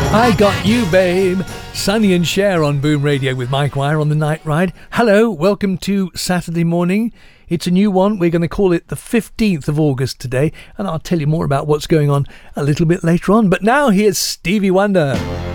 I Got You, Babe. Sonny and Cher on Boom Radio with Mike Wire on the Night Ride. Hello, welcome to Saturday morning. It's a new one. We're going to call it the 15th of August today, and I'll tell you more about what's going on a little bit later on. But now here's Stevie Wonder.